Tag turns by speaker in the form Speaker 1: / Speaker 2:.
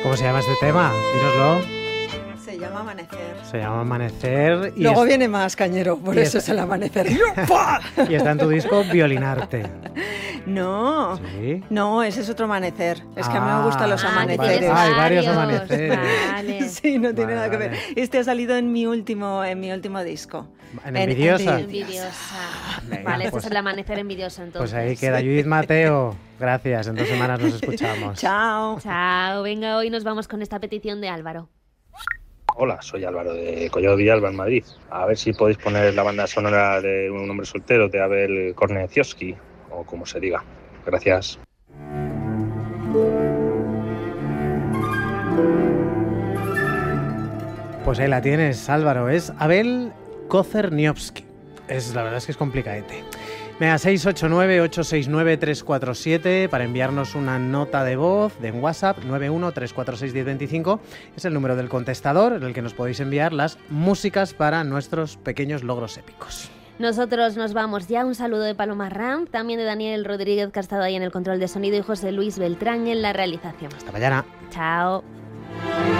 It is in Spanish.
Speaker 1: ¿Cómo se llama este tema? Dínoslo.
Speaker 2: Se llama Amanecer.
Speaker 1: Se llama Amanecer. Y
Speaker 2: luego viene más, Cañero, por eso es el Amanecer.
Speaker 1: Y está en tu disco Violinarte.
Speaker 2: No,
Speaker 1: ¿Sí?
Speaker 2: No, ese es otro amanecer. Es que a mí me gustan los amaneceres.
Speaker 1: Vale. Hay varios amaneceres.
Speaker 3: Vale.
Speaker 2: Sí, no tiene nada que ver.
Speaker 1: Vale.
Speaker 2: Este ha salido en mi último disco.
Speaker 1: ¿En Envidiosa?
Speaker 3: Envidiosa.
Speaker 1: Venga,
Speaker 3: Vale, este
Speaker 1: pues-
Speaker 3: es el amanecer envidioso entonces.
Speaker 1: Pues ahí queda Judith Mateo. Gracias, en 2 semanas nos escuchamos.
Speaker 2: Chao.
Speaker 3: Chao, venga, hoy nos vamos con esta petición de Álvaro.
Speaker 4: Hola, soy Álvaro de Collado Villalba, en Madrid. A ver si podéis poner la banda sonora de Un hombre soltero de Abel Korneciowski, o como se diga. Gracias.
Speaker 1: Pues ahí la tienes, Álvaro. Es Abel Korneciowski. La verdad es que es complicadete. Venga, 689-869-347 para enviarnos una nota de voz en WhatsApp, 91-346-1025. Es el número del contestador en el que nos podéis enviar las músicas para nuestros pequeños logros épicos.
Speaker 3: Nosotros nos vamos ya. Un saludo de Paloma Ram, también de Daniel Rodríguez, que ha estado ahí en el control de sonido, y José Luis Beltrán en la realización.
Speaker 1: Hasta mañana.
Speaker 3: Chao.